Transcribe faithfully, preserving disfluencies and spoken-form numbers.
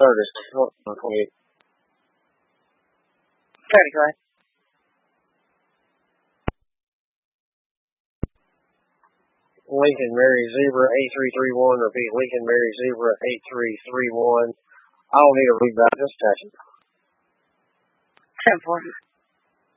started. twenty-eight. Okay, go ahead. Lincoln Mary Zebra eight three three one. Repeat, Lincoln Mary Zebra eight three three one. I don't need to read that. Just touch it. ten forty.